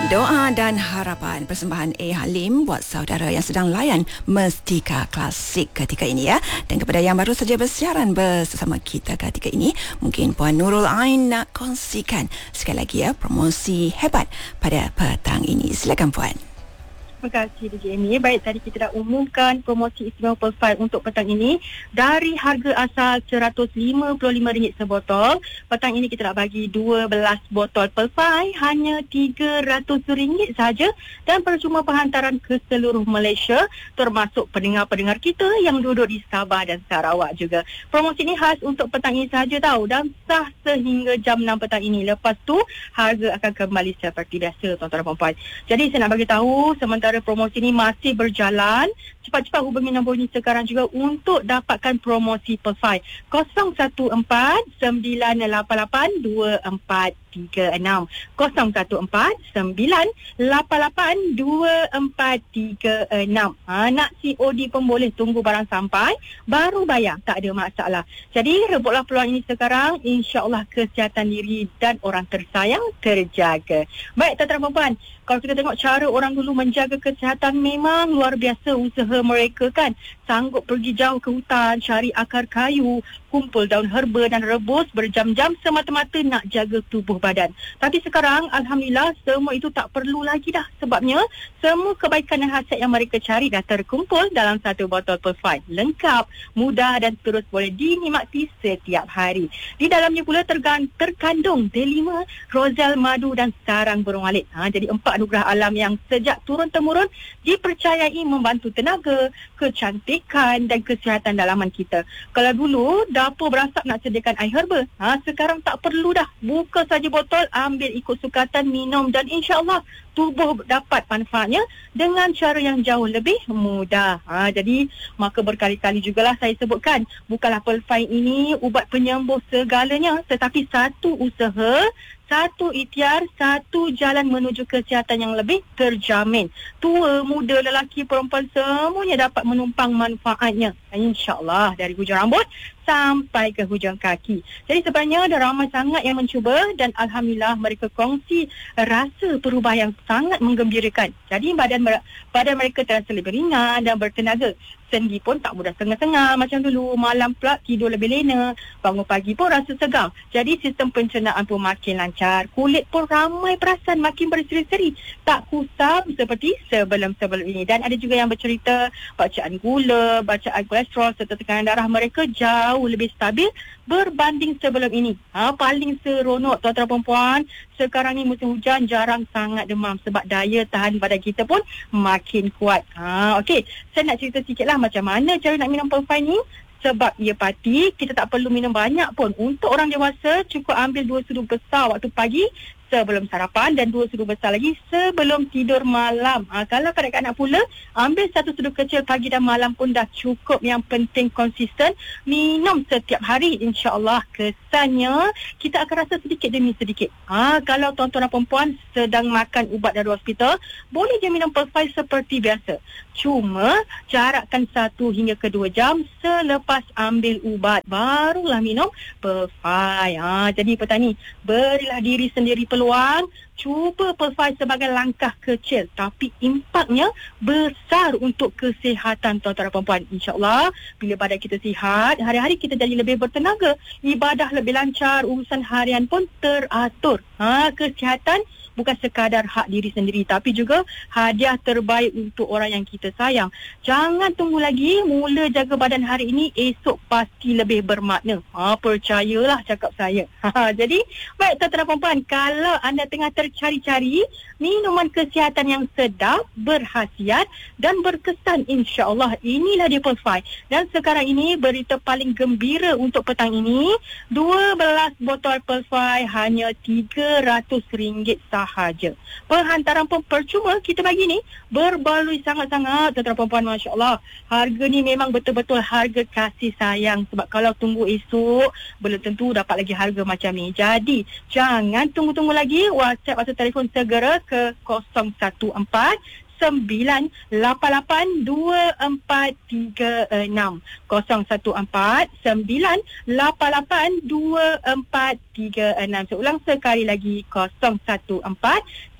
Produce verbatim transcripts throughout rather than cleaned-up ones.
Doa dan harapan persembahan A. Halim buat saudara yang sedang layan Mestika Klasik ketika ini ya. Dan kepada yang baru saja bersiaran bersama kita ketika ini, mungkin Puan Nurul Ain nak kongsikan sekali lagi ya promosi hebat pada petang ini. Silakan Puan. Terima kasih D J Amy. Baik, tadi kita dah umumkan promosi istimewa Pearl Five untuk petang ini. Dari harga asal seratus lima puluh lima ringgit sebotol, petang ini kita nak bagi dua belas botol Pearl Five hanya tiga ratus ringgit sahaja, dan percuma penghantaran ke seluruh Malaysia, termasuk pendengar-pendengar kita yang duduk di Sabah dan Sarawak juga. Promosi ini khas untuk petang ini sahaja tahu, dan sah sehingga jam enam petang ini. Lepas tu harga akan kembali seperti biasa, tuan-tuan dan puan-puan. Jadi saya nak bagi tahu, sementara promosi ini masih berjalan, cepat-cepat hubungi nombor ini sekarang juga untuk dapatkan promosi Pearl Five. kosong satu empat sembilan lapan lapan dua empat tiga enam kosong satu empat sembilan lapan lapan dua empat tiga enam. Ha, nak C O D pun boleh, tunggu barang sampai baru bayar, tak ada masalah. Jadi rebutlah peluang ini sekarang, insya-Allah kesihatan diri dan orang tersayang terjaga. Baik tuan-tuan dan puan-puan, kalau kita tengok cara orang dulu menjaga kesihatan, memang luar biasa usaha mereka kan. Sanggup pergi jauh ke hutan, cari akar kayu, kumpul daun herba dan rebus berjam-jam semata-mata nak jaga tubuh badan. Tapi sekarang Alhamdulillah semua itu tak perlu lagi dah. Sebabnya semua kebaikan dan khasiat yang mereka cari dah terkumpul dalam satu botol Pearl Five. Lengkap, mudah dan terus boleh dinikmati setiap hari. Di dalamnya pula tergan- terkandung delima, rozal, madu dan sarang burung alit. Ha, jadi empat anugerah alam yang sejak turun-temurun dipercayai membantu tenaga, kecantikan dan kesihatan dalaman kita. Kalau dulu dapur berasap nak sediakan air herba, ha, sekarang tak perlu dah. Buka saja botol, ambil ikut sukatan, minum dan insya-Allah tubuh dapat manfaatnya dengan cara yang jauh lebih mudah. Ha, jadi maka berkali-kali jugalah saya sebutkan, bukanlah Pearl Five ini ubat penyembuh segalanya, tetapi satu usaha, satu ikhtiar, satu jalan menuju kesihatan yang lebih terjamin. Tua, muda, lelaki, perempuan semuanya dapat menumpang manfaatnya. InsyaAllah dari hujung rambut sampai ke hujung kaki. Jadi sebenarnya ada ramai sangat yang mencuba dan Alhamdulillah mereka kongsi rasa perubahan yang sangat menggembirakan. Jadi badan badan mereka terasa lebih ringan dan bertenaga. Sendi pun tak mudah sengah-sengah macam dulu. Malam pula tidur lebih lena. Bangun pagi pun rasa segar. Jadi sistem pencernaan pun makin lancar. Kulit pun ramai perasan makin berseri-seri. Tak kusam seperti sebelum-sebelum ini. Dan ada juga yang bercerita bacaan gula, bacaan kolesterol serta tekanan darah mereka jauh lebih stabil berbanding sebelum ini. Ha, paling seronok tuan-tuan perempuan, sekarang ni musim hujan jarang sangat demam sebab daya tahan badan kita pun makin kuat. Ha, okey, saya nak cerita sikitlah macam mana cara nak minum Pearl Five ni. Sebab ia pati, kita tak perlu minum banyak pun. Untuk orang dewasa, cukup ambil dua sudu besar waktu pagi sebelum sarapan dan dua sudu besar lagi sebelum tidur malam. Ha, kalau kanak-kanak pula, ambil satu sudu kecil pagi dan malam pun dah cukup. Yang penting konsisten minum setiap hari. InsyaAllah kesannya kita akan rasa sedikit demi sedikit. Ha, kalau tuan-tuan dan perempuan sedang makan ubat dari hospital, boleh je minum Pearl Five seperti biasa. Cuma jarakkan satu hingga kedua jam selepas ambil ubat, barulah minum Pearl Five. Ha, jadi petani, berilah diri sendiri peluang, cuba Pearl Five sebagai langkah kecil tapi impaknya besar untuk kesihatan tuan-tuan dan perempuan. InsyaAllah bila badan kita sihat, hari-hari kita jadi lebih bertenaga, ibadah lebih lancar, urusan harian pun teratur. Ha, kesihatan bukan sekadar hak diri sendiri tapi juga hadiah terbaik untuk orang yang kita sayang. Jangan tunggu lagi, mula jaga badan hari ini, esok pasti lebih bermakna. Ha, percayalah cakap saya. Ha, jadi baik tuan-tuan dan perempuan, kalau anda tengah tercari-cari minuman kesihatan yang sedap, berkhasiat dan berkesan, insya-Allah inilah dia Pearl Five. Dan sekarang ini berita paling gembira untuk petang ini, dua belas botol Pearl Five hanya tiga ratus ringgit sahaja. Penghantaran pun percuma kita bagi ni, berbaloi sangat-sangat tuan-tuan perempuan, masya-Allah. Harga ni memang betul-betul harga kasih sayang, sebab kalau tunggu esok belum tentu dapat lagi harga macam ni. Jadi jangan tunggu-tunggu lagi, WhatsApp atau telefon segera ke kosong satu empat sembilan lapan lapan dua empat tiga enam kosong satu empat sembilan lapan lapan dua empat tiga enam. Saya ulang sekali lagi, kosong satu empat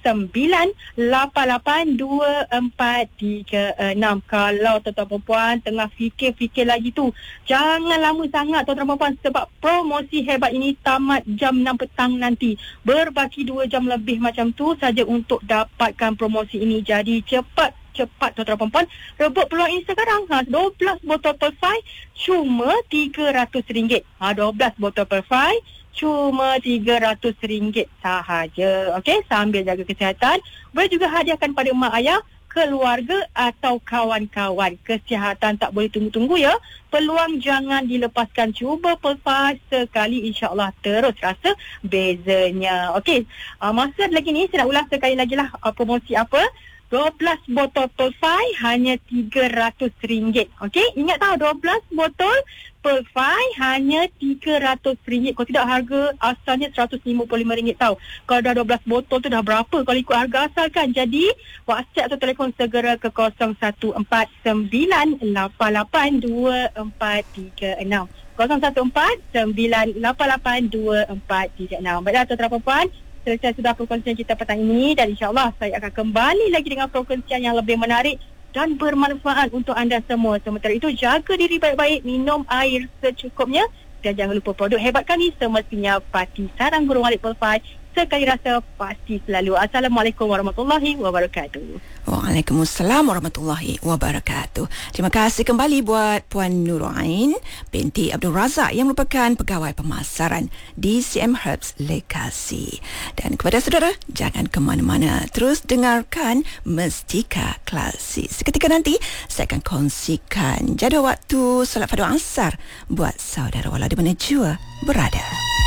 sembilan lapan lapan dua empat tiga enam. Kalau tuan-tuan perempuan tengah fikir-fikir lagi tu, jangan lama sangat tuan-tuan perempuan, sebab promosi hebat ini tamat jam enam petang nanti. Berbaki dua jam lebih macam tu saja untuk dapatkan promosi ini. Jadi cepat cepat tuan-tuan perempuan, rebut peluang ini sekarang. Ha, dua belas botol Perfai cuma tiga ratus ringgit. Ha, dua belas botol Perfai cuma tiga ratus ringgit sahaja. Okey, sambil jaga kesihatan, boleh juga hadiahkan pada mak ayah, keluarga atau kawan-kawan. Kesihatan tak boleh tunggu-tunggu ya. Peluang jangan dilepaskan. Cuba Perfai sekali, insya-Allah terus rasa bezanya. Okey, uh, masa lagi ni saya nak ulas sekali lagi lah uh, promosi apa. dua belas botol Perfai hanya tiga ratus ringgit. Okey, ingat tahu dua belas botol Perfai hanya tiga ratus ringgit. Kalau tidak, harga asalnya seratus lima puluh lima ringgit tahu. Kalau dah dua belas botol tu dah berapa kalau ikut harga asal kan. Jadi WhatsApp atau telefon segera ke kosong satu empat sembilan lapan lapan dua empat tiga enam. kosong satu empat sembilan lapan lapan dua empat tiga enam. Baiklah tuan-tuan dan puan, selesai sudah perkongsian kita petang ini, dan insya-Allah saya akan kembali lagi dengan perkongsian yang lebih menarik dan bermanfaat untuk anda semua. Sementara itu, jaga diri baik-baik, minum air secukupnya, dan jangan lupa produk hebat kami semestinya pasti sarang burung walet Perfai. Sekali rasa pasti selalu. Assalamualaikum warahmatullahi wabarakatuh. Waalaikumsalam warahmatullahi wabarakatuh. Terima kasih kembali buat Puan Nurul Ain binti Abdul Razak yang merupakan pegawai pemasaran di C M Herbs Lekasi. Dan kepada saudara, jangan ke mana-mana, terus dengarkan Mestika Klasik. Seketika nanti saya akan kongsikan jadual waktu solat fardu asar buat saudara wala di mana jua berada.